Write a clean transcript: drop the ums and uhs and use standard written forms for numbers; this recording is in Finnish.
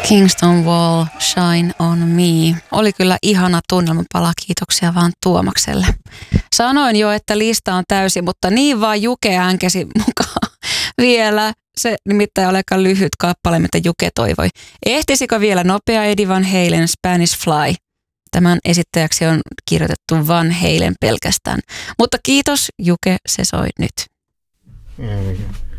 Kingston Wall, Shine on Me. Oli kyllä ihana tunnelmapala, kiitoksia vaan Tuomakselle. Sanoin jo, että lista on täysi, mutta niin vaan Juke änkäsi mukaan vielä. Se nimittäin oli aika lyhyt kappale, mitä Juke toivoi. Ehtisikö vielä nopea Eddie Van Halen Spanish Fly? Tämän esittäjäksi on kirjoitettu Van Halen pelkästään. Mutta kiitos Juke, se soi nyt.